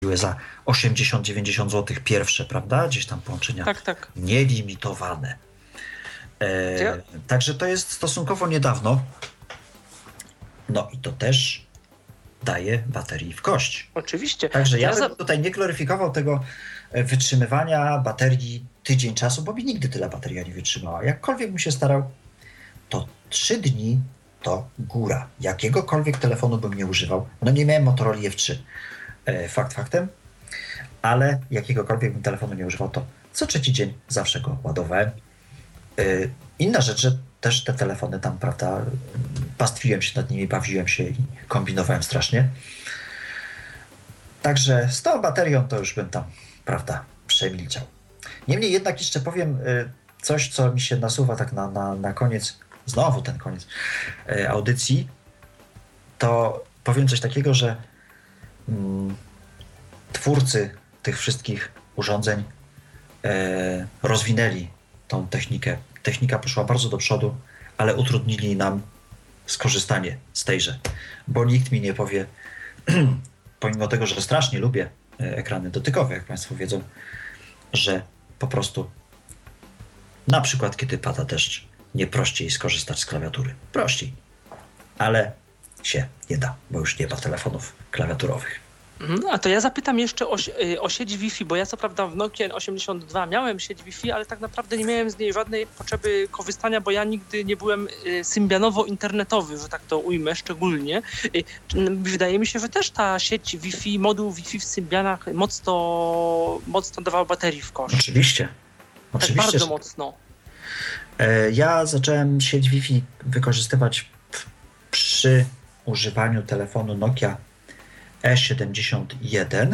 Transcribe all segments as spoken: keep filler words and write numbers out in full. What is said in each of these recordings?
za osiemdziesiąt dziewięćdziesiąt złotych pierwsze, prawda? Gdzieś tam połączenia tak, tak. nielimitowane. E, Ja... Także to jest stosunkowo niedawno. No i to też daje baterii w kość. Oczywiście. Także ja, ja za... bym tutaj nie gloryfikował tego wytrzymywania baterii tydzień czasu, bo mi nigdy tyle bateria nie wytrzymała. Jakkolwiek bym się starał, to trzy dni to góra. Jakiegokolwiek telefonu bym nie używał. No nie miałem Motorola F trzy. Fakt faktem. Ale jakiegokolwiek bym telefonu nie używał, to co trzeci dzień zawsze go ładowałem. Inna rzecz, że też te telefony tam, prawda, pastwiłem się nad nimi, bawiłem się i kombinowałem strasznie. Także z tą baterią to już bym tam, prawda, przemilczał. Niemniej jednak jeszcze powiem coś, co mi się nasuwa tak na, na, na koniec, znowu ten koniec audycji, to powiem coś takiego, że mm, twórcy tych wszystkich urządzeń e, rozwinęli tą technikę. Technika poszła bardzo do przodu, ale utrudnili nam skorzystanie z tejże, bo nikt mi nie powie, pomimo tego, że strasznie lubię ekrany dotykowe, jak Państwo wiedzą, że po prostu na przykład kiedy pada deszcz, nie prościej skorzystać z klawiatury. Prościej, ale się nie da, bo już nie ma telefonów klawiaturowych. A to ja zapytam jeszcze o, o sieć Wi-Fi, bo ja co prawda w Nokia osiemdziesiąt dwa miałem sieć Wi-Fi, ale tak naprawdę nie miałem z niej żadnej potrzeby korzystania, bo ja nigdy nie byłem symbianowo-internetowy, że tak to ujmę szczególnie. Wydaje mi się, że też ta sieć Wi-Fi, moduł Wi-Fi w Symbianach mocno, mocno dawał baterii w kość. Oczywiście. Oczywiście. Tak bardzo mocno. Ja zacząłem sieć Wi-Fi wykorzystywać przy używaniu telefonu Nokia E siedemdziesiąt jeden,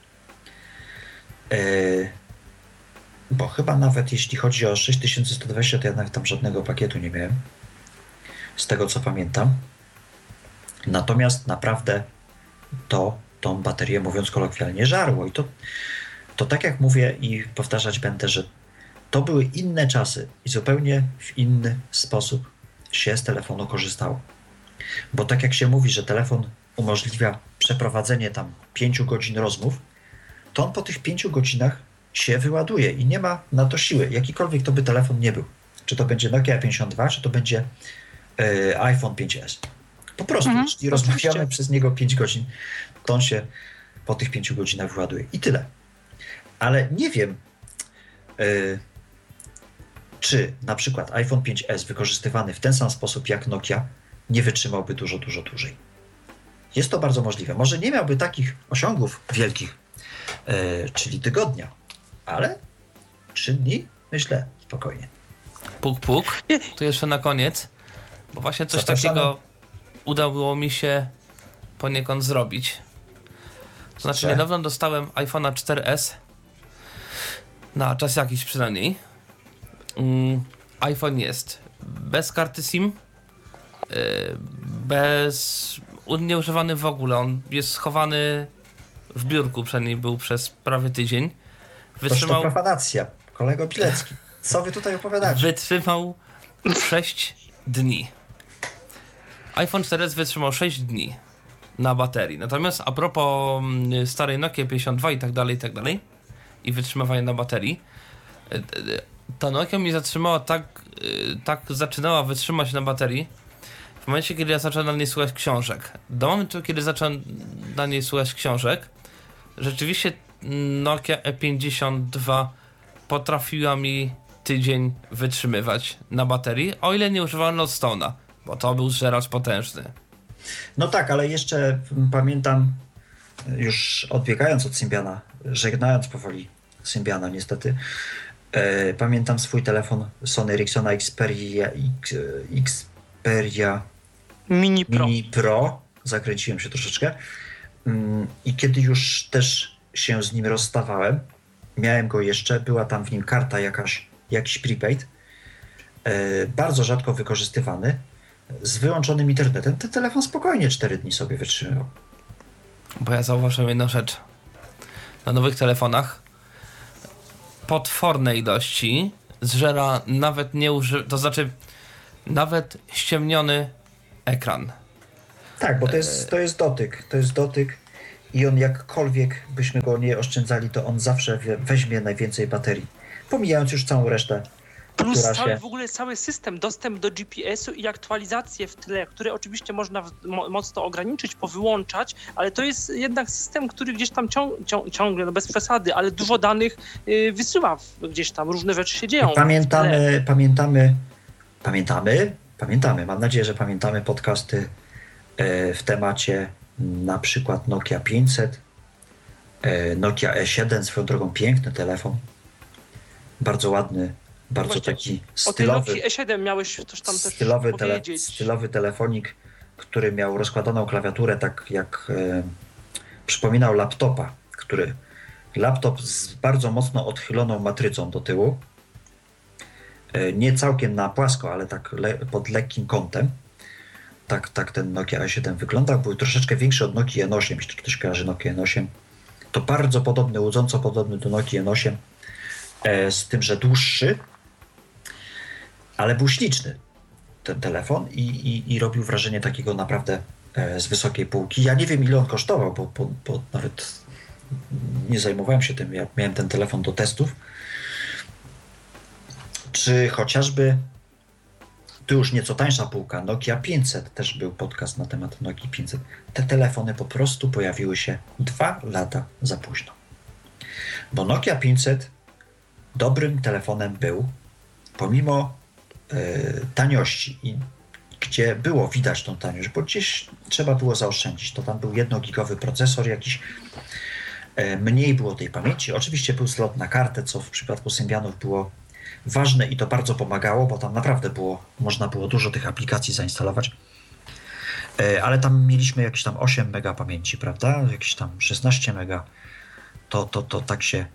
yy, bo chyba nawet jeśli chodzi o sześć tysięcy sto dwadzieścia, to ja nawet tam żadnego pakietu nie miałem, z tego co pamiętam. Natomiast naprawdę to tą baterię, mówiąc kolokwialnie, żarło. I to, to tak jak mówię i powtarzać będę, że to były inne czasy i zupełnie w inny sposób się z telefonu korzystało. Bo tak jak się mówi, że telefon umożliwia przeprowadzenie tam pięciu godzin rozmów, to on po tych pięciu godzinach się wyładuje i nie ma na to siły. Jakikolwiek to by telefon nie był. Czy to będzie Nokia pięćdziesiąt dwa, czy to będzie y, iPhone pięć S. Po prostu, mhm, jeśli rozmawiamy przez niego pięć godzin, to on się po tych pięciu godzinach wyładuje. I tyle. Ale nie wiem, y, czy na przykład iPhone pięć S wykorzystywany w ten sam sposób jak Nokia nie wytrzymałby dużo, dużo dłużej. Jest to bardzo możliwe. Może nie miałby takich osiągów wielkich, yy, czyli tygodnia, ale trzy dni, myślę, spokojnie. Puk, puk. Tu jeszcze na koniec, bo właśnie coś Zapraszamy. takiego udało mi się poniekąd zrobić. To znaczy Że? niedawno dostałem iPhone'a cztery S, na czas jakiś przynajmniej. Mm, iPhone jest bez karty SIM, yy, bez... nieużywany w ogóle, on jest schowany w biurku, przynajmniej był przez prawie tydzień. Wytrzymał... To profanacja, kolego Bilecki. Co wy tutaj opowiadacie? Wytrzymał sześć dni. iPhone cztery S wytrzymał sześć dni na baterii. Natomiast a propos starej Nokia pięćdziesiąt dwa i tak dalej, i tak dalej, i wytrzymywania na baterii, ta Nokia mi zatrzymała tak, tak zaczynała wytrzymać na baterii w momencie, kiedy ja zacząłem na niej słuchać książek. Do momentu, kiedy zacząłem na niej słuchać książek, rzeczywiście Nokia E pięćdziesiąt dwa potrafiła mi tydzień wytrzymywać na baterii, o ile nie używałem Lodstone'a, bo to był zżeracz potężny. No tak, ale jeszcze pamiętam, już odbiegając od Symbiana, żegnając powoli Symbiana niestety, e, pamiętam swój telefon Sony Ericssona Xperia, X, Xperia Mini Pro. Mini Pro, zakręciłem się troszeczkę i kiedy już też się z nim rozstawałem, miałem go jeszcze, była tam w nim karta jakaś, jakiś prepaid, e, bardzo rzadko wykorzystywany, z wyłączonym internetem, ten telefon spokojnie cztery dni sobie wytrzymywał. Bo ja zauważyłem jedną rzecz. Na nowych telefonach potworne ilości zżera nawet nie uży... to znaczy nawet ściemniony ekran. Tak, bo to jest, to jest dotyk, to jest dotyk i on jakkolwiek byśmy go nie oszczędzali, to on zawsze weźmie najwięcej baterii. Pomijając już całą resztę. Plus która cały, się... w ogóle cały system, dostęp do G P S-u i aktualizacje w tle, które oczywiście można w, mo, mocno ograniczyć, powyłączać, ale to jest jednak system, który gdzieś tam ciąg, ciąg, ciągle, no bez przesady, ale dużo danych y, wysyła w, gdzieś tam, różne rzeczy się dzieją. Pamiętamy, pamiętamy, pamiętamy, pamiętamy, mam nadzieję, że pamiętamy podcasty y, w temacie na przykład Nokia pięćset, y, Nokia E siedem, swoją drogą piękny telefon, bardzo ładny, bardzo Właśnie, taki o stylowy, tej Nokii E siedem miałeś coś tam też stylowy, tele, powiedzieć. stylowy telefonik, który miał rozkładaną klawiaturę, tak jak e, przypominał laptopa, który laptop z bardzo mocno odchyloną matrycą do tyłu, e, nie całkiem na płasko, ale tak le, pod lekkim kątem. Tak, tak ten Nokia E siedem wyglądał. Był troszeczkę większy od Nokii N osiem, jeśli ktoś kojarzy Nokia N osiem. To bardzo podobny, łudząco podobny do Nokii N osiem, e, z tym, że dłuższy, ale był śliczny ten telefon i, i, i robił wrażenie takiego naprawdę e, z wysokiej półki. Ja nie wiem, ile on kosztował, bo, bo, bo nawet nie zajmowałem się tym. Ja miałem ten telefon do testów. Czy chociażby tu już nieco tańsza półka, Nokia pięćset, też był podcast na temat Nokii pięćset. Te telefony po prostu pojawiły się dwa lata za późno. Bo Nokia pięćset dobrym telefonem był, pomimo taniości, i gdzie było widać tą taniość, bo gdzieś trzeba było zaoszczędzić. To tam był jednogigowy procesor jakiś, mniej było tej pamięci. Oczywiście był slot na kartę, co w przypadku Symbianów było ważne i to bardzo pomagało, bo tam naprawdę było, można było dużo tych aplikacji zainstalować. Ale tam mieliśmy jakieś tam osiem mega pamięci, prawda? Jakieś tam szesnaście mega. To, to, to tak się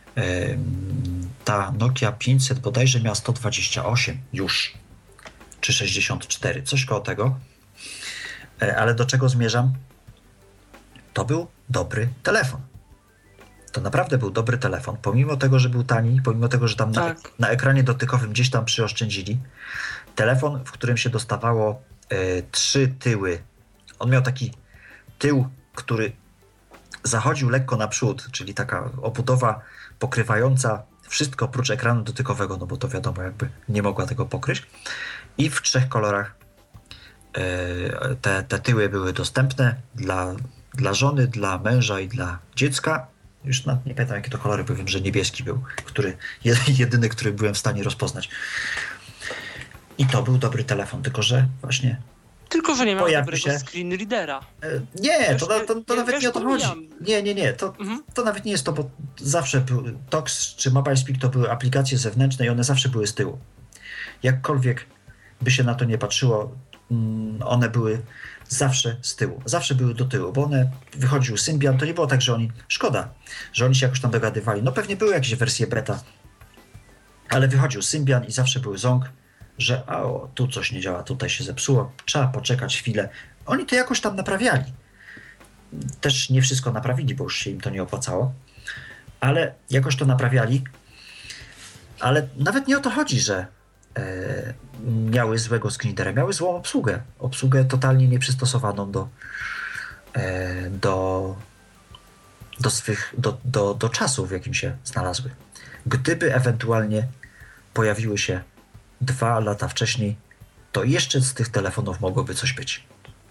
ta Nokia pięćset bodajże miała sto dwadzieścia osiem już, czy sześćdziesiąt cztery, coś koło tego. Ale do czego zmierzam? To był dobry telefon. To naprawdę był dobry telefon, pomimo tego, że był tani, pomimo tego, że tam tak. na, na ekranie dotykowym gdzieś tam przyoszczędzili. Telefon, w którym się dostawało y, trzy tyły. On miał taki tył, który zachodził lekko naprzód, czyli taka obudowa pokrywająca wszystko oprócz ekranu dotykowego, no bo to wiadomo, jakby nie mogła tego pokryć. I w trzech kolorach y, te, te tyły były dostępne dla, dla żony, dla męża i dla dziecka. Już nawet nie pamiętam, jakie to kolory, bo wiem, że niebieski był, który, jedyny, który byłem w stanie rozpoznać. I to był dobry telefon, tylko że właśnie... Tylko, że nie miał dobrego się... screen readera. Nie, to, to, to, to nawet wiesz, nie o to chodzi. Nie, nie, nie, to, mhm. to nawet nie jest to, bo zawsze był, Tox czy MobileSpeak to były aplikacje zewnętrzne i one zawsze były z tyłu. Jakkolwiek by się na to nie patrzyło, one były zawsze z tyłu, zawsze były do tyłu, bo one, wychodził Symbian, to nie było tak, że oni, szkoda, że oni się jakoś tam dogadywali. No pewnie były jakieś wersje beta, ale wychodził Symbian i zawsze był ząg, że a o, tu coś nie działa, tutaj się zepsuło, trzeba poczekać chwilę. Oni to jakoś tam naprawiali. Też nie wszystko naprawili, bo już się im to nie opłacało, ale jakoś to naprawiali. Ale nawet nie o to chodzi, że e, miały złego screenreadera, miały złą obsługę. Obsługę totalnie nieprzystosowaną do, e, do, do, swych, do, do, do czasu, w jakim się znalazły. Gdyby ewentualnie pojawiły się dwa lata wcześniej, to jeszcze z tych telefonów mogłoby coś być.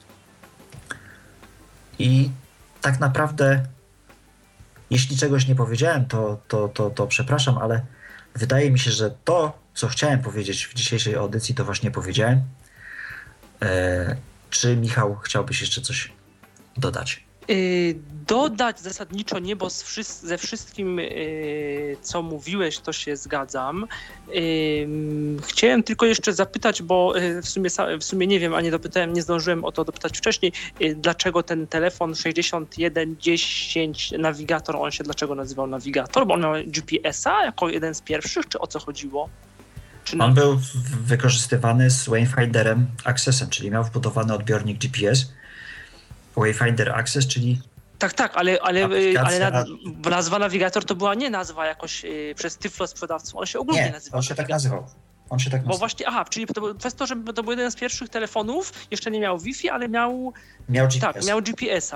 I tak naprawdę, jeśli czegoś nie powiedziałem, to, to, to, to przepraszam, ale wydaje mi się, że to, co chciałem powiedzieć w dzisiejszej audycji, to właśnie powiedziałem. Eee, czy Michał, chciałbyś jeszcze coś dodać? Yy, dodać zasadniczo nie, bo z wszy- ze wszystkim, yy, co mówiłeś, to się zgadzam. Yy, chciałem tylko jeszcze zapytać, bo yy, w sumie, w sumie nie wiem, a nie dopytałem, nie zdążyłem o to dopytać wcześniej, yy, dlaczego ten telefon sześćdziesiąt jeden dziesięć Navigator, on się dlaczego nazywał Navigator? Bo on miał G P S-a jako jeden z pierwszych, czy o co chodziło? Czy on na... był w- wykorzystywany z Wayfinderem Accessem, czyli miał wbudowany odbiornik G P S. Wayfinder Access, czyli... Tak, tak, ale, ale, ale na... nazwa Navigator to była nie nazwa jakoś yy, przez Tyflo sprzedawców, on się ogólnie nie, nazywał. on się tak nazywał. On się tak nazywał. Bo właśnie, aha, czyli to był, przez to, że to był jeden z pierwszych telefonów, jeszcze nie miał Wi-Fi, ale miał... Miał G P S. Tak, miał G P S-a.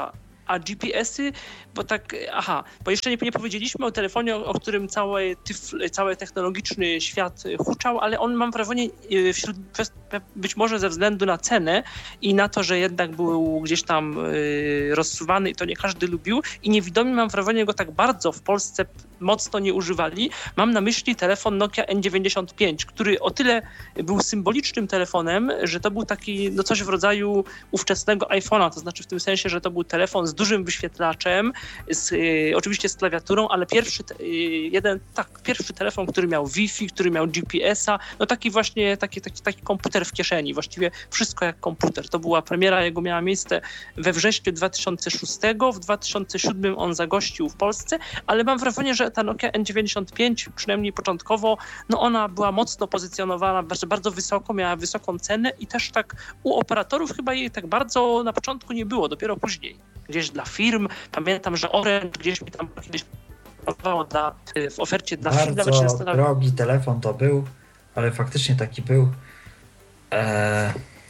A G P S-y, bo tak, aha, bo jeszcze nie, nie powiedzieliśmy o telefonie, o, o którym cały, tyf, cały technologiczny świat huczał, ale on, mam wrażenie, wśród, być może ze względu na cenę i na to, że jednak był gdzieś tam y, rozsuwany i to nie każdy lubił i niewidomi, mam wrażenie, go tak bardzo w Polsce mocno nie używali. Mam na myśli telefon Nokia N dziewięćdziesiąt pięć, który o tyle był symbolicznym telefonem, że to był taki, no coś w rodzaju ówczesnego iPhone'a, to znaczy w tym sensie, że to był telefon z dużym wyświetlaczem, z, y, oczywiście z klawiaturą, ale pierwszy, y, jeden, tak, pierwszy telefon, który miał Wi-Fi, który miał G P S-a, no taki właśnie, taki, taki, taki komputer w kieszeni, właściwie wszystko jak komputer. To była premiera, jego miała miejsce we wrześniu dwa tysiące szóstego, w dwa tysiące siódmym on zagościł w Polsce, ale mam wrażenie, że ta Nokia N dziewięćdziesiąt pięć, przynajmniej początkowo, no ona była mocno pozycjonowana, bardzo, bardzo wysoko, miała wysoką cenę i też tak u operatorów chyba jej tak bardzo na początku nie było, dopiero później. Gdzieś dla firm, pamiętam, że Orange gdzieś mi tam kiedyś dla, w ofercie dla firm. Bardzo nawet drogi telefon to był, ale faktycznie taki był. Eee...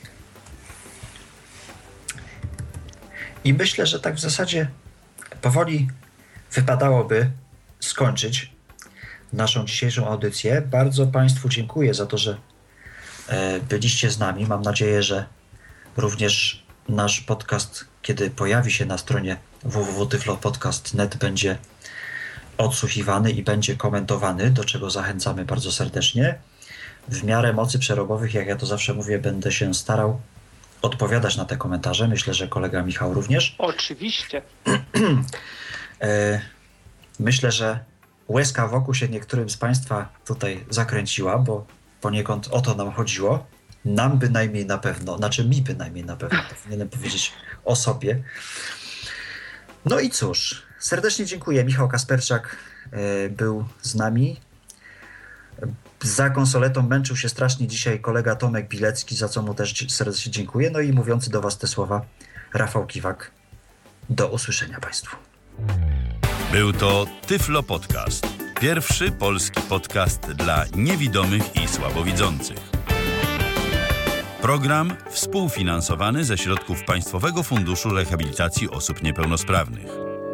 I myślę, że tak w zasadzie powoli wypadałoby skończyć naszą dzisiejszą audycję. Bardzo Państwu dziękuję za to, że e, byliście z nami. Mam nadzieję, że również nasz podcast, kiedy pojawi się na stronie w w w kropka tyflopodcast kropka net, będzie odsłuchiwany i będzie komentowany, do czego zachęcamy bardzo serdecznie. W miarę mocy przerobowych, jak ja to zawsze mówię, będę się starał odpowiadać na te komentarze. Myślę, że kolega Michał również. Oczywiście. Myślę, że łezka wokół się niektórym z Państwa tutaj zakręciła, bo poniekąd o to nam chodziło. Nam bynajmniej na pewno, znaczy mi bynajmniej na pewno, powinienem powiedzieć o sobie. No i cóż, serdecznie dziękuję. Michał Kasperczak y, był z nami. Za konsoletą męczył się strasznie dzisiaj kolega Tomek Bilecki, za co mu też serdecznie dziękuję. No i mówiący do Was te słowa, Rafał Kiwak. Do usłyszenia Państwu. Był to Tyflo Podcast. Pierwszy polski podcast dla niewidomych i słabowidzących. Program współfinansowany ze środków Państwowego Funduszu Rehabilitacji Osób Niepełnosprawnych.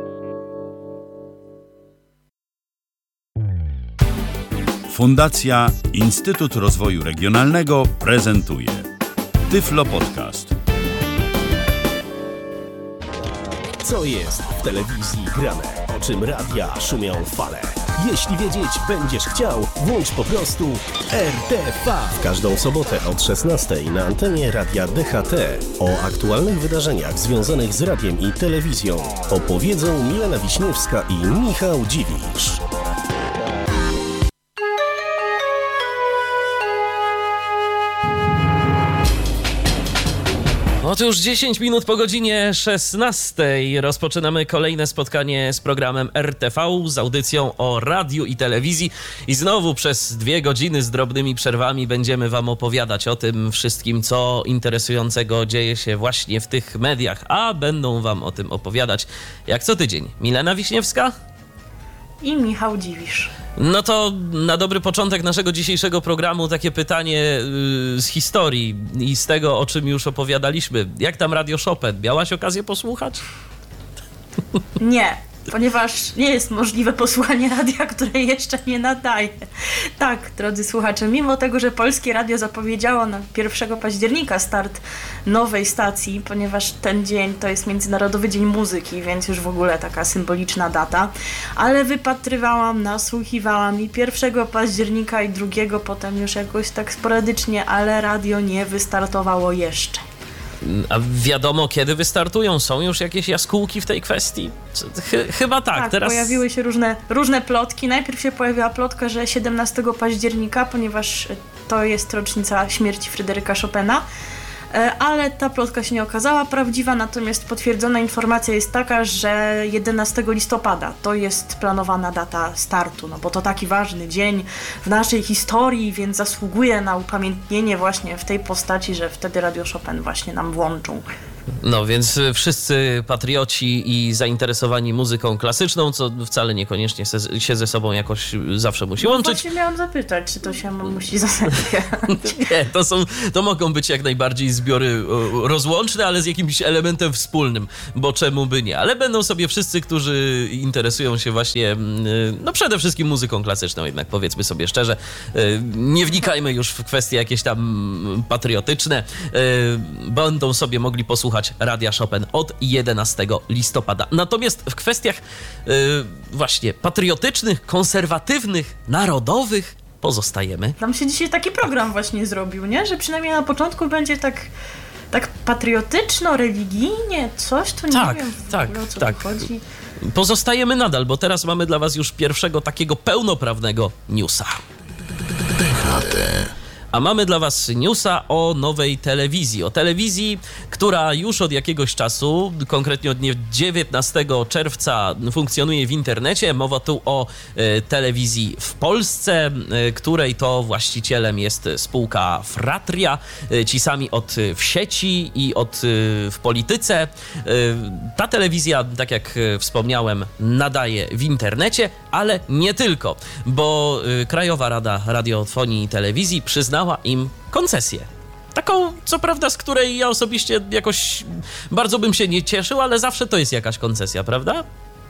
Fundacja Instytut Rozwoju Regionalnego prezentuje Tyflo Podcast. Co jest w telewizji grane? O czym radia szumią fale? Jeśli wiedzieć będziesz chciał, włącz po prostu R T V. W każdą sobotę od szesnastej na antenie Radia D H T o aktualnych wydarzeniach związanych z radiem i telewizją opowiedzą Milena Wiśniewska i Michał Dziwisz. Otóż dziesięć minut po godzinie szesnastej rozpoczynamy kolejne spotkanie z programem R T V, z audycją o radiu i telewizji i znowu przez dwie godziny z drobnymi przerwami będziemy Wam opowiadać o tym wszystkim, co interesującego dzieje się właśnie w tych mediach, a będą Wam o tym opowiadać jak co tydzień Milena Wiśniewska i Michał Dziwisz. No to na dobry początek naszego dzisiejszego programu takie pytanie yy, z historii i z tego, o czym już opowiadaliśmy. Jak tam Radio Chopin? Miałaś okazję posłuchać? Nie, ponieważ nie jest możliwe posłuchanie radia, które jeszcze nie nadaje. Tak, drodzy słuchacze, mimo tego, że Polskie Radio zapowiedziało na pierwszego października start nowej stacji, ponieważ ten dzień to jest Międzynarodowy Dzień Muzyki, więc już w ogóle taka symboliczna data, ale wypatrywałam, nasłuchiwałam i pierwszego października i drugiego potem już jakoś tak sporadycznie, ale radio nie wystartowało jeszcze. A wiadomo, kiedy wystartują? Są już jakieś jaskółki w tej kwestii? Ch- chyba tak. Tak, teraz pojawiły się różne, różne plotki. Najpierw się pojawiła plotka, że siedemnastego października, ponieważ to jest rocznica śmierci Fryderyka Chopina, ale ta plotka się nie okazała prawdziwa, natomiast potwierdzona informacja jest taka, że jedenastego listopada to jest planowana data startu, no bo to taki ważny dzień w naszej historii, więc zasługuje na upamiętnienie właśnie w tej postaci, że wtedy Radio Chopin właśnie nam włączą. No więc wszyscy patrioci i zainteresowani muzyką klasyczną, co wcale niekoniecznie se, się ze sobą jakoś zawsze musi No łączyć. właśnie miałam zapytać, czy to się musi zazębiać. Nie, to, są, to mogą być jak najbardziej zbiory o, rozłączne, ale z jakimś elementem wspólnym, bo czemu by nie. Ale będą sobie wszyscy, którzy interesują się właśnie, no przede wszystkim muzyką klasyczną, jednak powiedzmy sobie szczerze. Nie wnikajmy już w kwestie jakieś tam patriotyczne. Będą sobie mogli posłuchać Radia Chopin od jedenastego listopada. Natomiast w kwestiach yy, właśnie patriotycznych, konserwatywnych, narodowych pozostajemy. Nam się dzisiaj taki program właśnie zrobił, nie? Że przynajmniej na początku będzie tak, tak patriotyczno, religijnie, coś, to nie tak, wiem tak, o co tak. tu chodzi. Pozostajemy nadal, bo teraz mamy dla was już pierwszego takiego pełnoprawnego newsa. A mamy dla was newsa o nowej telewizji. O telewizji, która już od jakiegoś czasu, konkretnie od dnia dziewiętnastego czerwca funkcjonuje w internecie. Mowa tu o e, telewizji w Polsce, e, której to właścicielem jest spółka Fratria. E, ci sami od w sieci i od e, w polityce. E, ta telewizja, tak jak wspomniałem, nadaje w internecie, ale nie tylko, bo e, Krajowa Rada Radiofonii i Telewizji przyznała im koncesję. Taką, co prawda, z której ja osobiście jakoś bardzo bym się nie cieszył, ale zawsze to jest jakaś koncesja, prawda?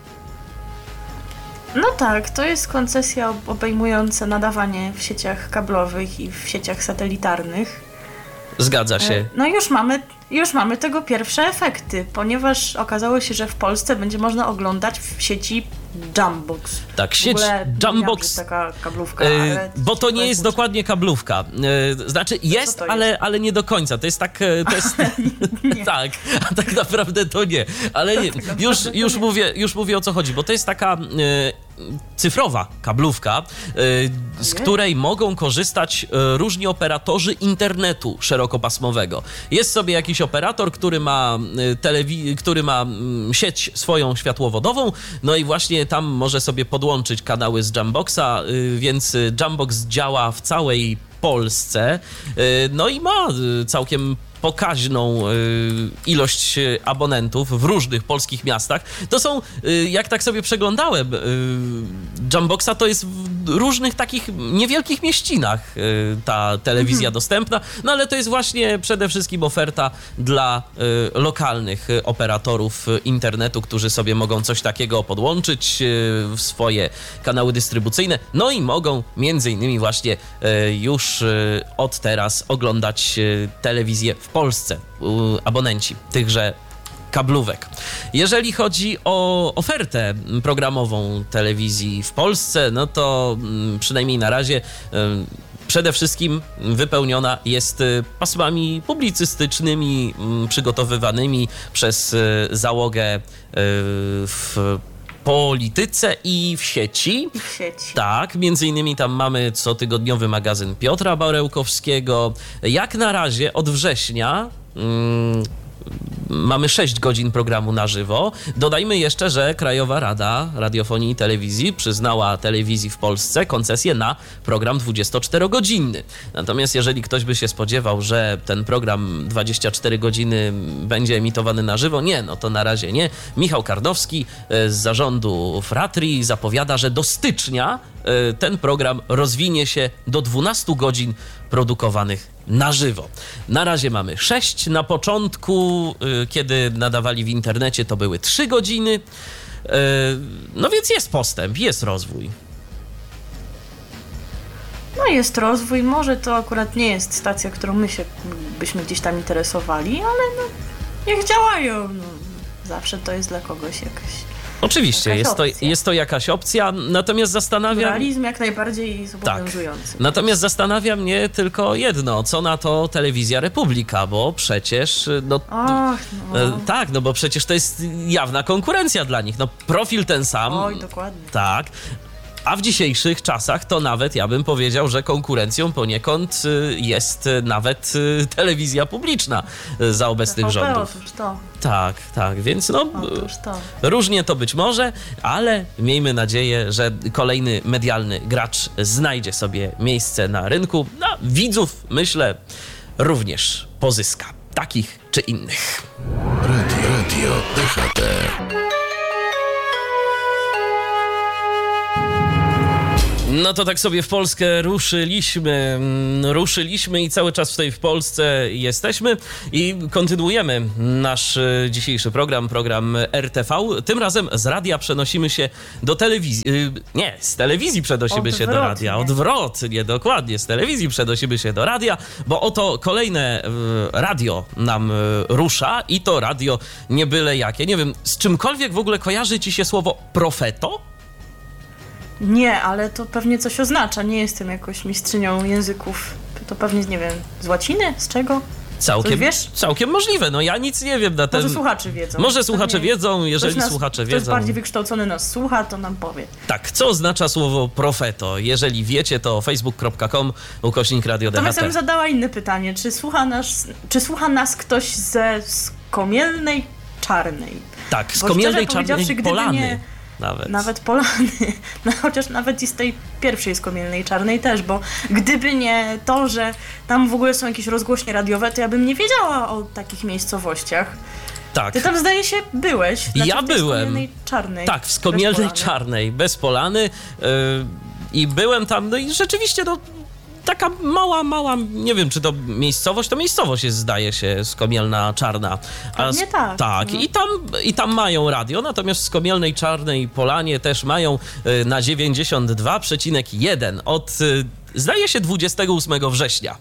No tak, to jest koncesja obejmująca nadawanie w sieciach kablowych i w sieciach satelitarnych. Zgadza się. No i już mamy, już mamy tego pierwsze efekty, ponieważ okazało się, że w Polsce będzie można oglądać w sieci Jambox. Tak, sieć Jambox. Taka kablówka, Yy, ale bo to nie jest dokładnie kablówka. Yy, znaczy jest, to ale, jest? ale nie do końca. To jest tak... To jest, tak, a tak naprawdę to nie. Ale nie, już, już, mówię, już mówię o co chodzi, bo to jest taka yy, cyfrowa kablówka, yy, z której mogą korzystać yy, różni operatorzy internetu szerokopasmowego. Jest sobie jakiś operator, który ma, yy, telewi- który ma yy, sieć swoją światłowodową, no i właśnie tam może sobie podłączyć kanały z Jamboxa, yy, więc Jambox działa w całej Polsce, yy, no i ma yy, całkiem pokaźną y, ilość abonentów w różnych polskich miastach. To są, y, jak tak sobie przeglądałem, y, Jamboxa to jest w różnych takich niewielkich mieścinach y, ta telewizja mhm. dostępna, no ale to jest właśnie przede wszystkim oferta dla y, lokalnych operatorów internetu, którzy sobie mogą coś takiego podłączyć y, w swoje kanały dystrybucyjne, no i mogą między innymi właśnie y, już y, od teraz oglądać y, telewizję w Polsce, abonenci tychże kablówek. Jeżeli chodzi o ofertę programową telewizji w Polsce, no to przynajmniej na razie przede wszystkim wypełniona jest pasmami publicystycznymi przygotowywanymi przez załogę w polityce i w sieci. I w sieci. Tak, między innymi tam mamy cotygodniowy magazyn Piotra Barełkowskiego. Jak na razie od września mm, mamy sześć godzin programu na żywo. Dodajmy jeszcze, że Krajowa Rada Radiofonii i Telewizji przyznała telewizji w Polsce koncesję na program dwudziestoczterogodzinny. Natomiast jeżeli ktoś by się spodziewał, że ten program dwadzieścia cztery godziny będzie emitowany na żywo, nie, no to na razie nie. Michał Karnowski z zarządu Fratrii zapowiada, że do stycznia ten program rozwinie się do dwunastu godzin produkowanych na żywo. Na razie mamy sześć. Na początku, kiedy nadawali w internecie, to były trzy godziny. No więc jest postęp, jest rozwój. No jest rozwój, może to akurat nie jest stacja, którą my się byśmy gdzieś tam interesowali, ale no niech działają. No, zawsze to jest dla kogoś jakaś Oczywiście, jest to, opcja. jest to jakaś opcja, natomiast zastanawiam... Pluralizm jak najbardziej zobowiązujący. Tak. Natomiast zastanawia mnie tylko jedno, co na to Telewizja Republika, bo przecież... No, Och, no. Tak, no bo przecież to jest jawna konkurencja dla nich. No profil ten sam. Oj, dokładnie. Tak. A w dzisiejszych czasach to nawet, ja bym powiedział, że konkurencją poniekąd jest nawet telewizja publiczna za obecnych T V P, rządów. Otóż to. Tak, tak, więc no Otóż to. różnie to być może, ale miejmy nadzieję, że kolejny medialny gracz znajdzie sobie miejsce na rynku. No, widzów, myślę, również pozyska. takich czy innych. Radio, radio D H T. No to tak sobie w Polskę ruszyliśmy, ruszyliśmy i cały czas tutaj w Polsce jesteśmy i kontynuujemy nasz dzisiejszy program, program R T V. Tym razem z radia przenosimy się do telewizji. Nie, z telewizji przenosimy Odwrotnie. się do radia. Odwrotnie, dokładnie. Z telewizji przenosimy się do radia, bo oto kolejne radio nam rusza i to radio nie byle jakie. Nie wiem, z czymkolwiek w ogóle kojarzy ci się słowo profeto? Nie, ale to pewnie coś oznacza. Nie jestem jakoś mistrzynią języków. To pewnie, nie wiem, z łaciny? Z czego? Całkiem, Coś wiesz? całkiem możliwe. No ja nic nie wiem na ten... Może słuchacze wiedzą. Może słuchacze Pewnie wiedzą, jeżeli ktoś nas, słuchacze ktoś wiedzą. bardziej wykształcony nas słucha, to nam powie. Tak, co oznacza słowo profeto? Jeżeli wiecie, to facebook kropka com ukośnik radio D H T. Natomiast ja bym zadała inne pytanie. Czy słucha nas, czy słucha nas ktoś ze Skomielnej Czarnej? Tak, z Bo Komielnej szczerze powiedziawszy, Czarnej gdyby Polany. nie- Nawet. Nawet Polany, no, chociaż nawet i z tej pierwszej Skomielnej Czarnej też, bo gdyby nie to, że tam w ogóle są jakieś rozgłośnie radiowe, to ja bym nie wiedziała o takich miejscowościach. Tak. Ty tam, zdaje się, byłeś. Znaczy Ja w tej byłem. Skomielnej Czarnej. Tak, w Skomielnej bez Polany. Czarnej, bez Polany. Yy, I byłem tam, no i rzeczywiście, no, taka mała, mała, nie wiem, czy to miejscowość, to miejscowość jest, zdaje się, Skomielna Czarna. Pewnie z- tak, Tak, no. i, tam, i tam mają radio, natomiast w Skomielnej Czarnej Polanie też mają y, na dziewięćdziesiąt dwa przecinek jeden od, y, zdaje się, dwudziestego ósmego września.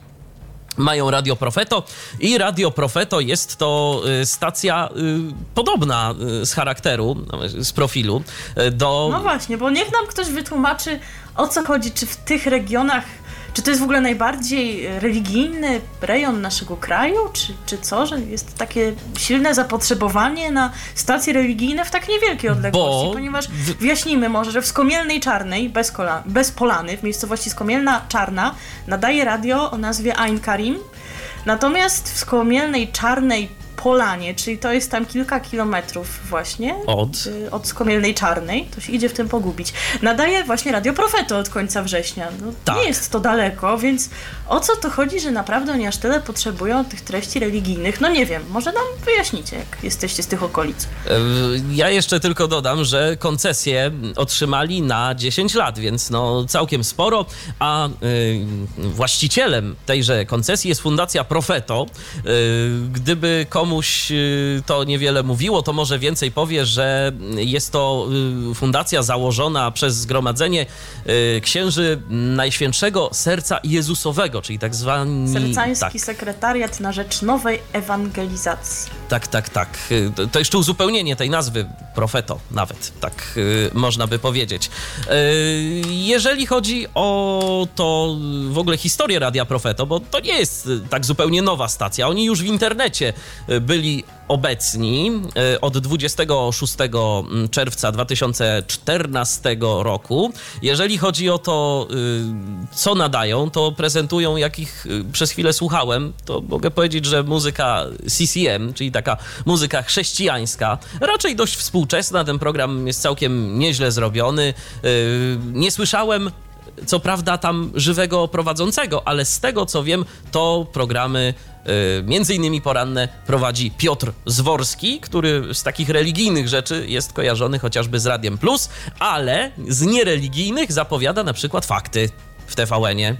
Mają Radio Profeto i Radio Profeto jest to y, stacja y, podobna y, z charakteru, y, z profilu y, do... No właśnie, bo niech nam ktoś wytłumaczy, o co chodzi, czy w tych regionach, czy to jest w ogóle najbardziej religijny rejon naszego kraju, czy, czy co, że jest takie silne zapotrzebowanie na stacje religijne w tak niewielkiej odległości, Bo ponieważ w- wyjaśnijmy może, że w Skomielnej Czarnej, bez, kola, bez Polany, w miejscowości Skomielna Czarna, nadaje radio o nazwie Ain Karim, natomiast w Skomielnej Czarnej Polanie, czyli to jest tam kilka kilometrów właśnie Od? y, od Skomielnej Czarnej, to się idzie w tym pogubić. Nadaje właśnie Radio Profeto od końca września. No, Tak. Nie jest to daleko, więc o co to chodzi, że naprawdę oni aż tyle potrzebują tych treści religijnych? No nie wiem, może nam wyjaśnicie, jak jesteście z tych okolic. Y, Ja jeszcze tylko dodam, że koncesję otrzymali na dziesięć lat, więc no całkiem sporo, a y, właścicielem tejże koncesji jest Fundacja Profeto. Y, Gdyby komuś y, to niewiele mówiło, to może więcej powie, że jest to y, fundacja założona przez Zgromadzenie y, Księży Najświętszego Serca Jezusowego, czyli tak zwani... Sercański tak. Sekretariat na rzecz Nowej Ewangelizacji. Tak, tak, tak. Y, to- To jeszcze uzupełnienie tej nazwy, Profeto nawet, tak y, można by powiedzieć. Y, Jeżeli chodzi o to w ogóle historię Radia Profeto, bo to nie jest y, tak zupełnie nowa stacja. Oni już w internecie y, byli obecni y, od dwudziestego szóstego czerwca dwa tysiące czternastego roku. Jeżeli chodzi o to, y, co nadają, to prezentują, jak ich y, przez chwilę słuchałem, to mogę powiedzieć, że muzyka C C M, czyli taka muzyka chrześcijańska, raczej dość współczesna. Ten program jest całkiem nieźle zrobiony. Y, Nie słyszałem co prawda tam żywego prowadzącego, ale z tego co wiem, to programy y, między innymi poranne prowadzi Piotr Zworski, który z takich religijnych rzeczy jest kojarzony chociażby z Radiem Plus, ale z niereligijnych zapowiada na przykład fakty w T V N-ie.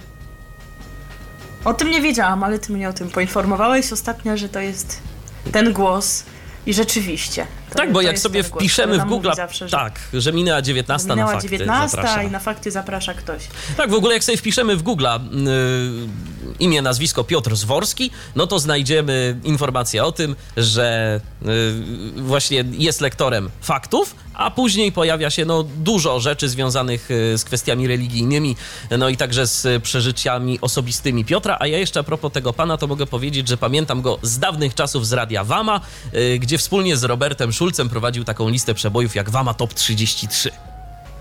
O tym nie wiedziałam, ale ty mnie o tym poinformowałeś ostatnio, że to jest ten głos i rzeczywiście. To, Tak, bo to jak jest sobie ten głos, wpiszemy który w nam Google, mówi zawsze, że tak, że minęła dziewiętnasta na minęła fakty dziewiętnasta zaprasza. i na fakty zaprasza ktoś. Tak, w ogóle jak sobie wpiszemy w Google y, imię, nazwisko Piotr Zworski, no to znajdziemy informację o tym, że y, właśnie jest lektorem faktów, a później pojawia się no, dużo rzeczy związanych y, z kwestiami religijnymi, no i także z przeżyciami osobistymi Piotra. A ja jeszcze a propos tego pana, to mogę powiedzieć, że pamiętam go z dawnych czasów z Radia Wama, y, gdzie wspólnie z Robertem Szulcem prowadził taką listę przebojów jak Wama Top trzydzieści trzy.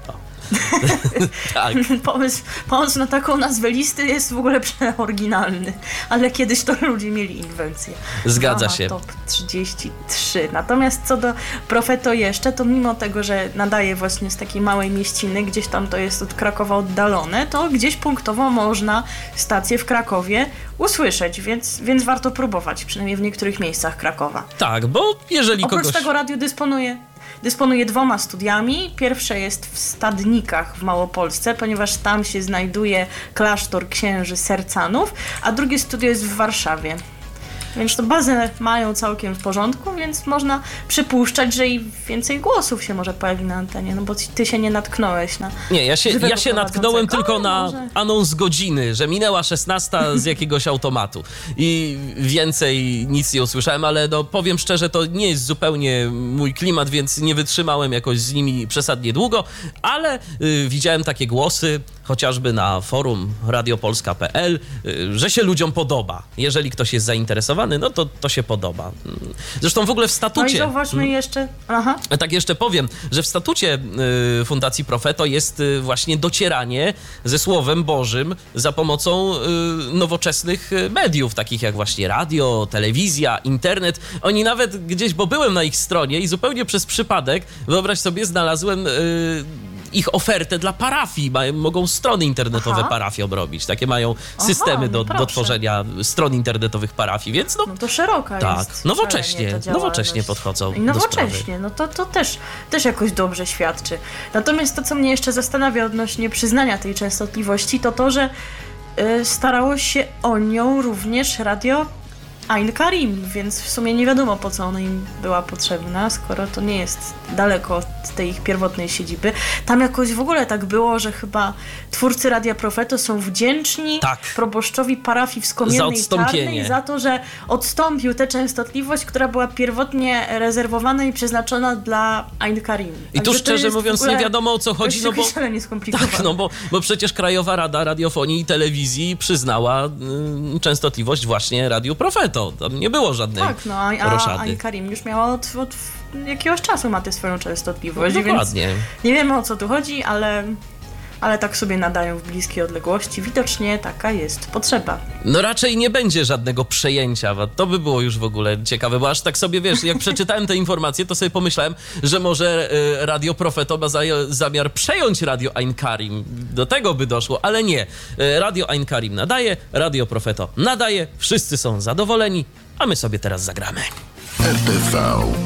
Tak. pomysł, pomysł na taką nazwę listy jest w ogóle przeoryginalny, ale kiedyś to ludzie mieli inwencję. Zgadza Mama się. Top trzydzieści trzy. Natomiast co do Profeto jeszcze, to mimo tego, że nadaje właśnie z takiej małej mieściny, gdzieś tam to jest od Krakowa oddalone, to gdzieś punktowo można stację w Krakowie usłyszeć, więc, więc warto próbować, przynajmniej w niektórych miejscach Krakowa. Tak, bo jeżeli Oprócz kogoś... tego radio dysponuje, dysponuje dwoma studiami. Pierwsze jest w Stadnikach w Małopolsce, ponieważ tam się znajduje klasztor księży Sercanów, a drugie studio jest w Warszawie. Więc to bazę mają całkiem w porządku, więc można przypuszczać, że i więcej głosów się może pojawi na antenie, no bo ty się nie natknąłeś na... Nie, ja się, ja się natknąłem tylko na może. anons godziny, że minęła szesnasta z jakiegoś automatu i więcej nic nie usłyszałem, ale no powiem szczerze, to nie jest zupełnie mój klimat, więc nie wytrzymałem jakoś z nimi przesadnie długo, ale y, widziałem takie głosy, chociażby na forum radiopolska kropka pe el, y, że się ludziom podoba. Jeżeli ktoś jest zainteresowany, no to, to się podoba. Zresztą w ogóle w statucie... No i zauważmy jeszcze... Aha. Tak jeszcze powiem, że w statucie y, Fundacji Profeto jest y, właśnie docieranie ze Słowem Bożym za pomocą y, nowoczesnych mediów, takich jak właśnie radio, telewizja, internet. Oni nawet gdzieś, bo byłem na ich stronie i zupełnie przez przypadek, wyobraź sobie, znalazłem... Y, ich ofertę dla parafii. Mają, mogą strony internetowe Aha. parafii obrobić. Takie mają systemy Aha, no do, do proszę. tworzenia stron internetowych parafii, więc no... No to szeroka Tak, jest. nowocześnie, szalenie ta działalność. nowocześnie podchodzą I do sprawy. nowocześnie, no to, to też, też jakoś dobrze świadczy. Natomiast to, co mnie jeszcze zastanawia odnośnie przyznania tej częstotliwości, to to, że y, starało się o nią również radio Ain Karim, więc w sumie nie wiadomo, po co ona im była potrzebna, skoro to nie jest daleko od tej ich pierwotnej siedziby. Tam jakoś w ogóle tak było, że chyba twórcy Radia Profeto są wdzięczni Tak. proboszczowi parafii w Skomiennej Za odstąpienie. Czarnej za to, że odstąpił tę częstotliwość, która była pierwotnie rezerwowana i przeznaczona dla Ain Karim. I tu Także to szczerze jest w mówiąc ogóle nie wiadomo, o co chodzi, no bo... szalenie skomplikowane. Tak, no bo, bo przecież Krajowa Rada Radiofonii i Telewizji przyznała y, częstotliwość właśnie Radiu Profeto. Tam nie było żadnej Tak, no a, a roszady. Ain Karim już miała od, od jakiegoś czasu ma tę swoją częstotliwość, No, więc dokładnie. nie wiemy, o co tu chodzi, ale, ale tak sobie nadają w bliskiej odległości. Widocznie taka jest potrzeba. No raczej nie będzie żadnego przejęcia, bo to by było już w ogóle ciekawe, bo aż tak sobie, wiesz, jak przeczytałem te informacje, to sobie pomyślałem, że może y, Radio Profeto ma za, zamiar przejąć Radio Ain Karim. Do tego by doszło, ale nie. Y, Radio Ain Karim nadaje, Radio Profeto nadaje, wszyscy są zadowoleni, a my sobie teraz zagramy. R T V.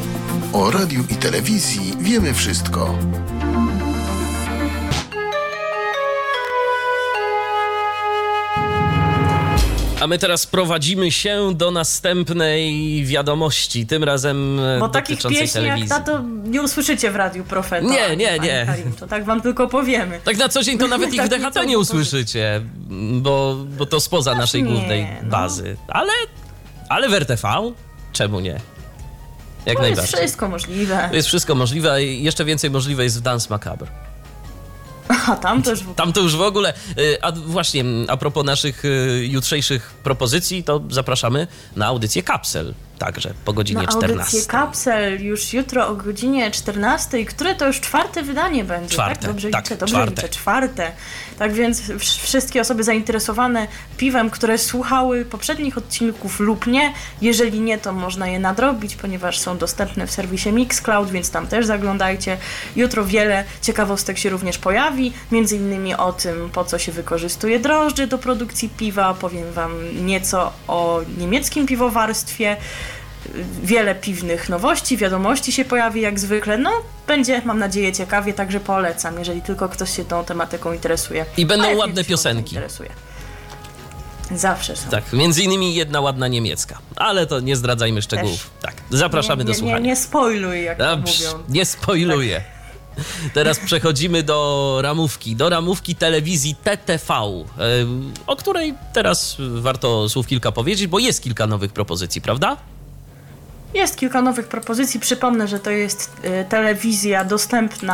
O radiu i telewizji wiemy wszystko. A my teraz prowadzimy się do następnej wiadomości, tym razem Bo takich dotyczącej pieśni telewizji. jak ta to nie usłyszycie w Radiu Profeto. Nie, ani nie, w Ain nie. Karim, to tak wam tylko powiemy. Tak na co dzień to nawet ich w Tak D nie H T co nie powiedzieć. usłyszycie, bo, bo to spoza naszej nie, głównej no. bazy. Ale, ale w R T V? Czemu nie? Jak To jest najbardziej. wszystko możliwe. To jest wszystko możliwe, a jeszcze więcej możliwe jest w Dance Macabre. A tam też w Tam to już w ogóle, y, a właśnie a propos naszych y, jutrzejszych propozycji, to zapraszamy na audycję Kapsel, także po godzinie Na czternastej. audycję Kapsel już jutro o godzinie czternastej, które to już czwarte wydanie będzie, Czwarte, tak? Dobrze tak, liczę, dobrze czwarte. liczę, czwarte. Tak więc wsz- wszystkie osoby zainteresowane piwem, które słuchały poprzednich odcinków lub nie, jeżeli nie, to można je nadrobić, ponieważ są dostępne w serwisie Mixcloud, więc tam też zaglądajcie. Jutro wiele ciekawostek się również pojawi, między innymi o tym, po co się wykorzystuje drożdże do produkcji piwa, powiem wam nieco o niemieckim piwowarstwie, wiele piwnych nowości, wiadomości się pojawi jak zwykle. No, będzie, mam nadzieję, ciekawie, także polecam, jeżeli tylko ktoś się tą tematyką interesuje. I będą A jak ładne nie, to się piosenki. Interesuje. Zawsze są. Tak, między innymi jedna ładna niemiecka, ale to nie zdradzajmy szczegółów. Tak, zapraszamy nie, do nie, słuchania. Nie, nie spoiluj, jak A, to psz, mówią. nie spoiluję. Teraz przechodzimy do ramówki, do ramówki telewizji T T V, e, o której teraz warto słów kilka powiedzieć, bo jest kilka nowych propozycji, prawda? Jest kilka nowych propozycji. Przypomnę, że to jest y, telewizja dostępna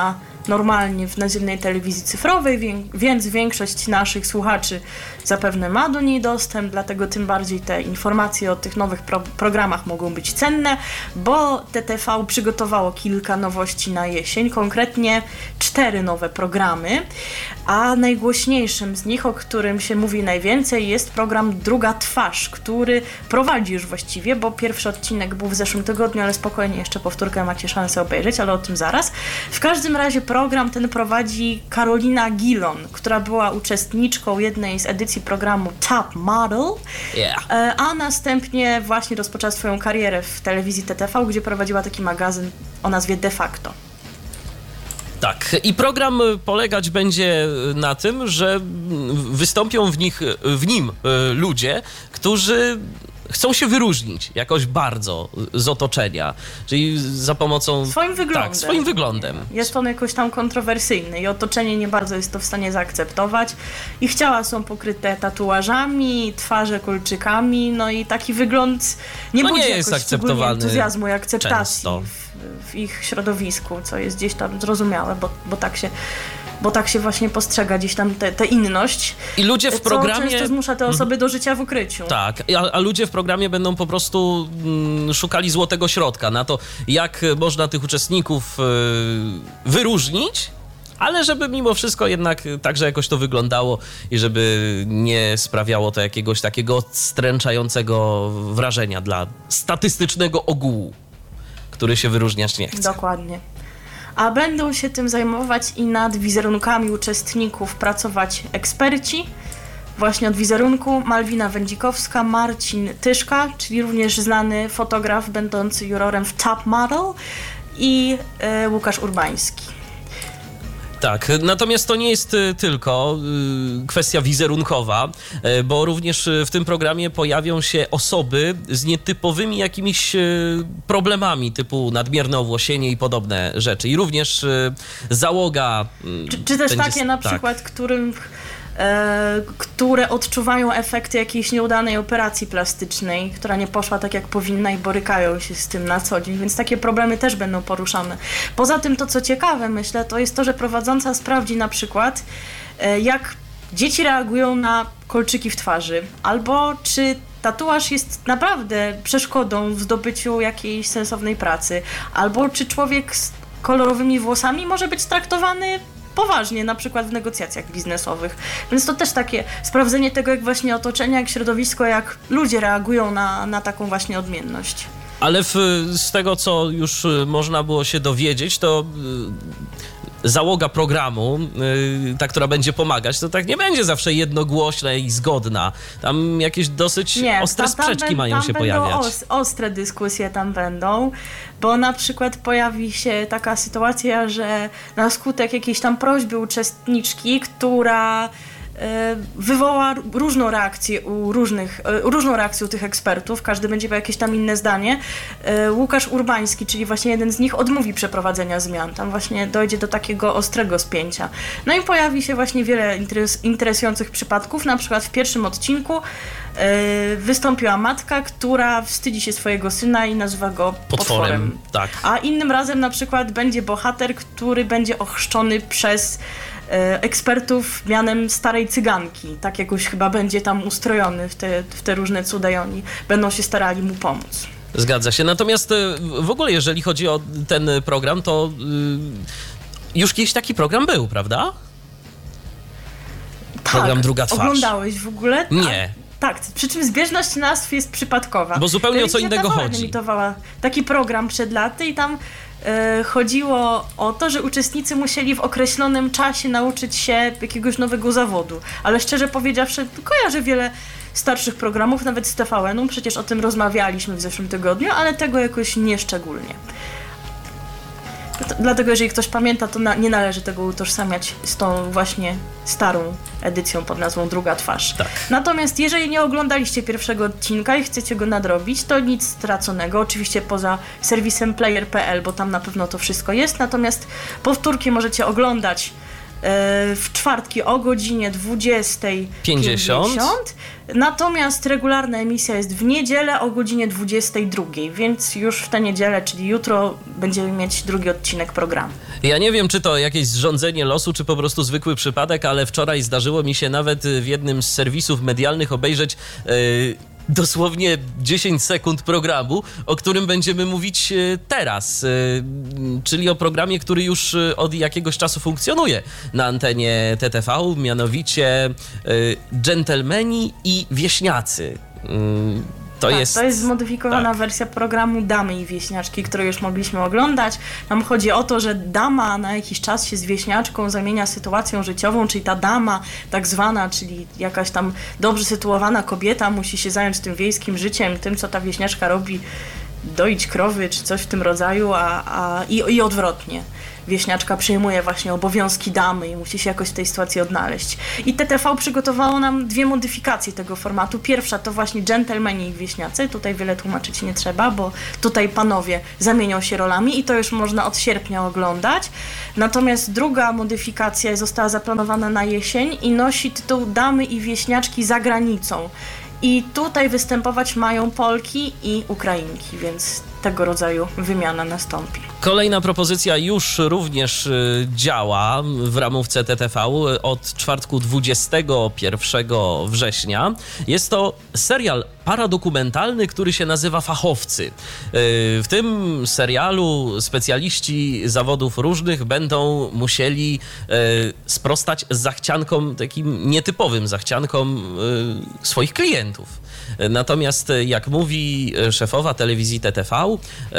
normalnie w naziemnej telewizji cyfrowej, więc większość naszych słuchaczy zapewne ma do niej dostęp, dlatego tym bardziej te informacje o tych nowych pro- programach mogą być cenne, bo T T V przygotowało kilka nowości na jesień, konkretnie cztery nowe programy, a najgłośniejszym z nich, o którym się mówi najwięcej, jest program Druga Twarz, który prowadzi już właściwie, bo pierwszy odcinek był w zeszłym tygodniu, ale spokojnie, jeszcze powtórkę macie szansę obejrzeć, ale o tym zaraz. W każdym razie program ten prowadzi Karolina Gilon, która była uczestniczką jednej z edycji programu Top Model, Yeah. a następnie właśnie rozpoczęła swoją karierę w telewizji T T V, gdzie prowadziła taki magazyn o nazwie De Facto. Tak, i program polegać będzie na tym, że wystąpią w, nich, w nim ludzie, którzy chcą się wyróżnić jakoś bardzo z otoczenia, czyli za pomocą... Swoim wyglądem. Tak, swoim wyglądem. Jest on jakoś tam kontrowersyjny i otoczenie nie bardzo jest to w stanie zaakceptować. Ich ciała są pokryte tatuażami, twarze kolczykami, no i taki wygląd nie no budzi nie jakoś jest szczególnie akceptowalny entuzjazmu i akceptacji często. w, w ich środowisku, co jest gdzieś tam zrozumiałe, bo, bo tak się... bo tak się właśnie postrzega gdzieś tam tę inność. I ludzie w programie... Co często zmusza te osoby do życia w ukryciu. Tak, a, a ludzie w programie będą po prostu mm, szukali złotego środka na to, jak można tych uczestników y, wyróżnić, ale żeby mimo wszystko jednak także jakoś to wyglądało i żeby nie sprawiało to jakiegoś takiego stręczającego wrażenia dla statystycznego ogółu, który się wyróżniać nie chce. Dokładnie. A będą się tym zajmować i nad wizerunkami uczestników pracować eksperci. Właśnie od wizerunku Malwina Wędzikowska, Marcin Tyszka, czyli również znany fotograf będący jurorem w Top Model, i e, Łukasz Urbański. Tak, natomiast to nie jest y, tylko y, kwestia wizerunkowa, y, bo również y, w tym programie pojawią się osoby z nietypowymi jakimiś y, problemami typu nadmierne owłosienie i podobne rzeczy. I również y, załoga... Y, czy, czy też będzie, takie na tak. przykład, którym... E, które odczuwają efekty jakiejś nieudanej operacji plastycznej, która nie poszła tak jak powinna i borykają się z tym na co dzień, więc takie problemy też będą poruszane. Poza tym to, co ciekawe, myślę, to jest to, że prowadząca sprawdzi na przykład, e, jak dzieci reagują na kolczyki w twarzy, albo czy tatuaż jest naprawdę przeszkodą w zdobyciu jakiejś sensownej pracy, albo czy człowiek z kolorowymi włosami może być traktowany poważnie, na przykład w negocjacjach biznesowych. Więc to też takie sprawdzenie tego, jak właśnie otoczenie, jak środowisko, jak ludzie reagują na, na taką właśnie odmienność. Ale w, z tego, co już można było się dowiedzieć, to y, załoga programu, y, ta, która będzie pomagać, to tak nie będzie zawsze jednogłośna i zgodna. Tam jakieś dosyć nie, ostre tam, tam sprzeczki ben, mają tam się będą pojawiać. Os, ostre dyskusje tam będą, bo na przykład pojawi się taka sytuacja, że na skutek jakiejś tam prośby uczestniczki, która wywoła różną reakcję u różnych, różną reakcję u tych ekspertów, każdy będzie miał jakieś tam inne zdanie. Łukasz Urbański, czyli właśnie jeden z nich, odmówi przeprowadzenia zmian. Tam właśnie dojdzie do takiego ostrego spięcia. No i pojawi się właśnie wiele interes, interesujących przypadków. Na przykład w pierwszym odcinku wystąpiła matka, która wstydzi się swojego syna i nazywa go potworem. Potworem, tak. A innym razem na przykład będzie bohater, który będzie ochrzczony przez ekspertów mianem starej cyganki. Tak jakoś chyba będzie tam ustrojony w te, w te różne cuda i oni będą się starali mu pomóc. Zgadza się. Natomiast w ogóle jeżeli chodzi o ten program, to już kiedyś taki program był, prawda? Program tak, Druga Twarz. Oglądałeś w ogóle? Nie. Tak, przy czym zbieżność nazw jest przypadkowa. Bo zupełnie o co innego chodzi. Emitowała taki program przed laty i tam e, chodziło o to, że uczestnicy musieli w określonym czasie nauczyć się jakiegoś nowego zawodu. Ale szczerze powiedziawszy, kojarzę wiele starszych programów, nawet z T V N-u, przecież o tym rozmawialiśmy w zeszłym tygodniu, ale tego jakoś nieszczególnie. Dlatego, jeżeli ktoś pamięta, to na, nie należy tego utożsamiać z tą właśnie starą edycją pod nazwą Druga Twarz. Tak. Natomiast jeżeli nie oglądaliście pierwszego odcinka i chcecie go nadrobić, to nic straconego, oczywiście poza serwisem player kropka p l, bo tam na pewno to wszystko jest, natomiast powtórki możecie oglądać w czwartki o godzinie dwudziestej pięćdziesiąt. Natomiast regularna emisja jest w niedzielę o godzinie dwudziestej drugiej, więc już w tę niedzielę, czyli jutro, będziemy mieć drugi odcinek programu. Ja nie wiem, czy to jakieś zrządzenie losu, czy po prostu zwykły przypadek, ale wczoraj zdarzyło mi się nawet w jednym z serwisów medialnych obejrzeć yy, dosłownie dziesięć sekund programu, o którym będziemy mówić teraz, czyli o programie, który już od jakiegoś czasu funkcjonuje na antenie T T V, mianowicie Dżentelmeni i Wieśniacy. To, tak, jest... to jest zmodyfikowana tak. wersja programu Damy i Wieśniaczki, którą już mogliśmy oglądać. Nam chodzi o to, że dama na jakiś czas się z wieśniaczką zamienia sytuacją życiową, czyli ta dama tak zwana, czyli jakaś tam dobrze sytuowana kobieta musi się zająć tym wiejskim życiem, tym, co ta wieśniaczka robi, doić krowy czy coś w tym rodzaju, a, a, i, i odwrotnie. Wieśniaczka przyjmuje właśnie obowiązki damy i musi się jakoś w tej sytuacji odnaleźć. I T T V przygotowało nam dwie modyfikacje tego formatu. Pierwsza to właśnie Dżentelmeni i Wieśniacy. Tutaj wiele tłumaczyć nie trzeba, bo tutaj panowie zamienią się rolami i to już można od sierpnia oglądać. Natomiast druga modyfikacja została zaplanowana na jesień i nosi tytuł Damy i Wieśniaczki za granicą. I tutaj występować mają Polki i Ukrainki, więc tego rodzaju wymiana nastąpi. Kolejna propozycja już również działa w ramówce T T V od czwartku dwudziestego pierwszego września. Jest to serial paradokumentalny, który się nazywa Fachowcy. W tym serialu specjaliści zawodów różnych będą musieli sprostać zachciankom, takim nietypowym zachciankom swoich klientów. Natomiast jak mówi szefowa telewizji T T V,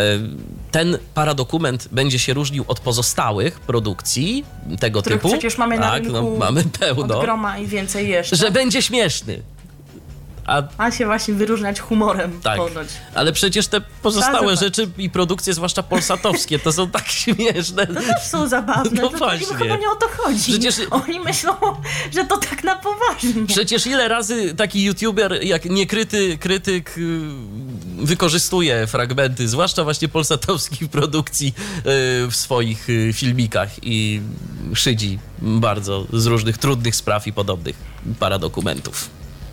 ten paradokument będzie się różnił od pozostałych produkcji tego których typu. Przecież mamy na tak, rynku no, mamy pełno, od groma i więcej jeszcze. że będzie śmieszny. A, Ma się właśnie wyróżniać humorem tak, ponoć. ale przecież te pozostałe Tak, rzeczy i produkcje, zwłaszcza polsatowskie, to są tak śmieszne. To też są zabawne, No to właśnie. chyba nie o to chodzi. Przecież... Oni myślą, że to tak na poważnie. Przecież ile razy taki youtuber jak niekryty krytyk wykorzystuje fragmenty, zwłaszcza właśnie polsatowskich produkcji w swoich filmikach i szydzi bardzo z różnych trudnych spraw i podobnych paradokumentów.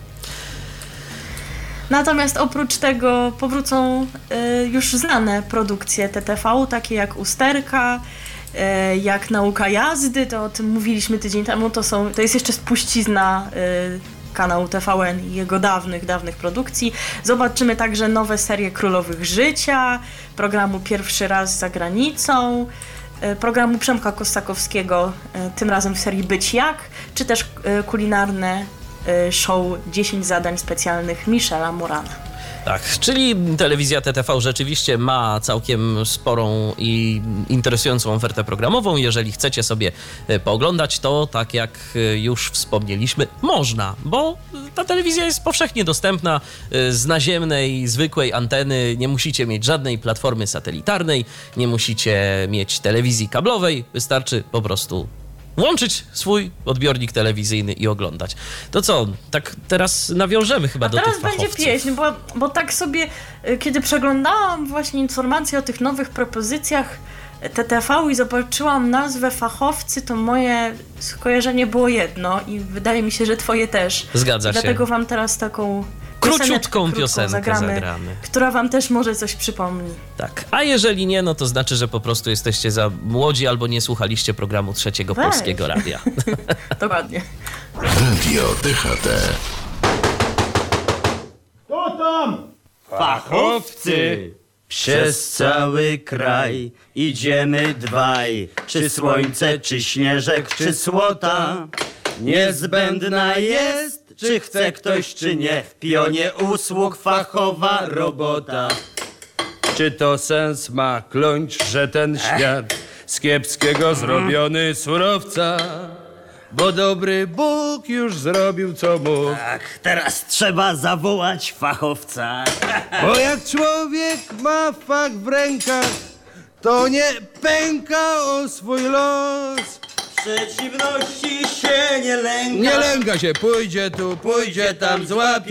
Natomiast oprócz tego powrócą y, już znane produkcje T T V, takie jak Usterka, y, jak Nauka jazdy, to o tym mówiliśmy tydzień temu, to, są, to jest jeszcze spuścizna y, kanału T V N i jego dawnych, dawnych produkcji. Zobaczymy także nowe serie Królowych Życia, programu Pierwszy raz za granicą, y, programu Przemka Kosakowskiego, y, tym razem w serii Być jak, czy też y, kulinarne show dziesięć zadań specjalnych Michela Morana. Tak, czyli telewizja T T V rzeczywiście ma całkiem sporą i interesującą ofertę programową. Jeżeli chcecie sobie pooglądać, to tak jak już wspomnieliśmy, można, bo ta telewizja jest powszechnie dostępna z naziemnej, zwykłej anteny. Nie musicie mieć żadnej platformy satelitarnej, nie musicie mieć telewizji kablowej, wystarczy po prostu włączyć swój odbiornik telewizyjny i oglądać. To co, tak teraz nawiążemy chyba A do tych teraz fachowców. będzie pieśń, bo, bo tak sobie, kiedy przeglądałam właśnie informacje o tych nowych propozycjach T T V i zobaczyłam nazwę Fachowcy, to moje skojarzenie było jedno i wydaje mi się, że twoje też. Zgadza się. Dlatego wam teraz taką Króciutką piosenkę zagramy, zagramy, która wam też może coś przypomni. Tak, a jeżeli nie, no to znaczy, że po prostu jesteście za młodzi albo nie słuchaliście programu Trzeciego Weź. Polskiego Radia. Dokładnie. Radio D H T. Kto tam? Fachowcy! Przez cały kraj idziemy dwaj, czy słońce, czy śnieżek, czy słota. Niezbędna jest, czy chce ktoś, czy nie, w pionie usług fachowa robota. Czy to sens ma kląć, że ten świat z kiepskiego zrobiony surowca? Bo dobry Bóg już zrobił co mógł. Tak, teraz trzeba zawołać fachowca. Bo jak człowiek ma fach w rękach, to nie pęka o swój los. Przeciwności się nie lęka. Nie lęka się, pójdzie tu, pójdzie tam, złapie